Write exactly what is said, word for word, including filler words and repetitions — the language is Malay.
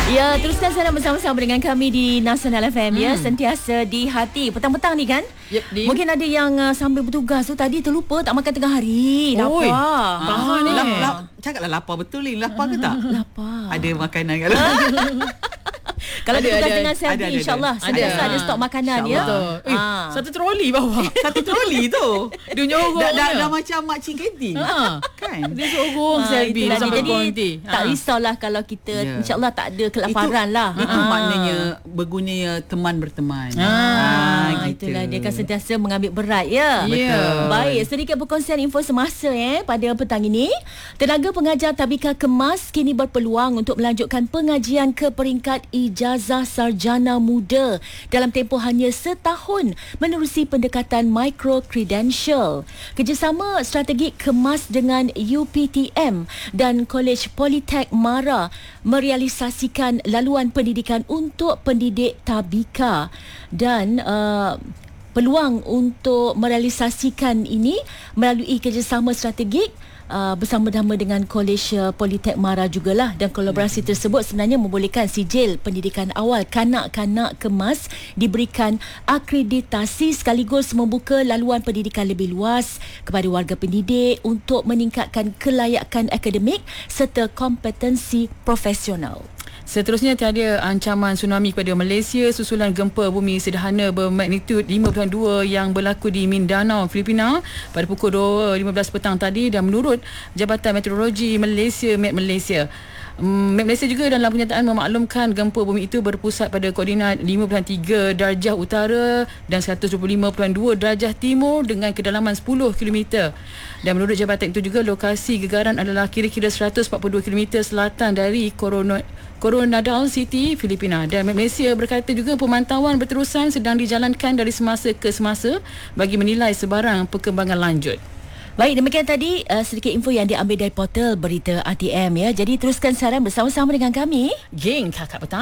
Ya, teruskan sana bersama-sama dengan kami di Nasional F M hmm. ya, sentiasa di hati. Petang-petang ni kan? Yep, di. Mungkin ada yang uh, sambil bertugas tu tadi terlupa tak makan tengah hari. Lapar. Tahan ah. ni. Lap, lap, cakaplah lapar betul ni. Lapar ke tak? Lapar. Ada makanan kat dalam. Kalau Ada, bertugas ada. dengan Selby, Ada, ada, insyaAllah ada. sentiasa ada, Ada. ada stok makanan ya. Betul. Eh, Ah. satu troli bawa. Satu troli tu. Dia nyorong. Dah, dah, dah macam makcik kantin. Ha. Kan? Dia sorong Ah, Selby itulah dia. sampai Jadi berhenti. tak risaulah kalau kita Ya. insyaAllah tak ada kelaparan itu, lah. Itu Ah. maknanya bergunanya teman berteman. Ah, gitu. itulah dia akan sentiasa mengambil berat ya. Ya. Baik, sedikit perkongsian info semasa eh pada petang ini. Tenaga pengajar Tabika Kemas kini berpeluang untuk melanjutkan pengajian ke peringkat ijazah sarjana muda dalam tempoh hanya setahun menerusi pendekatan micro credential. Kerjasama strategik Kemas dengan U P T M dan Kolej Politek Mara merealisasikan laluan pendidikan untuk pendidik Tabika dan uh, peluang untuk merealisasikan ini melalui kerjasama strategik Uh, bersama-sama dengan Kolej uh, Politek Mara jugalah, dan kolaborasi tersebut sebenarnya membolehkan sijil pendidikan awal kanak-kanak Kemas diberikan akreditasi sekaligus membuka laluan pendidikan lebih luas kepada warga pendidik untuk meningkatkan kelayakan akademik serta kompetensi profesional. Seterusnya, tiada ancaman tsunami kepada Malaysia susulan gempa bumi sederhana bermagnitud lima perpuluhan dua yang berlaku di Mindanao, Filipina pada pukul dua lima belas petang tadi, dan menurut Jabatan Meteorologi Malaysia, Met Malaysia, Met Malaysia juga dalam penyataan memaklumkan gempa bumi itu berpusat pada koordinat lima perpuluhan tiga darjah utara dan seratus dua puluh lima perpuluhan dua darjah timur dengan kedalaman sepuluh kilometer. Dan menurut jabatan itu juga, lokasi gegaran adalah kira-kira seratus empat puluh dua kilometer selatan dari Coronado Coronadal City, Filipina. Dan Malaysia berkata juga pemantauan berterusan sedang dijalankan dari semasa ke semasa bagi menilai sebarang perkembangan lanjut. Baik, demikian tadi uh, sedikit info yang diambil dari portal berita R T M ya. Jadi teruskan siaran bersama-sama dengan kami. Geng Kakak Petang.